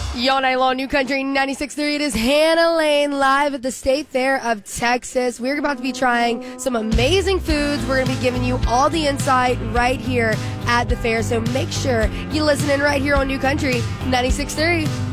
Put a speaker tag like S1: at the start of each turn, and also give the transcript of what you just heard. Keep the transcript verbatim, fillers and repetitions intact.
S1: Y'all night long, New Country ninety-six point three. It is Hannah Lane live at the State Fair of Texas. We're about to be trying some amazing foods. We're going to be giving you all the insight right here at the fair. So make sure you listen in right here on New Country ninety-six point three.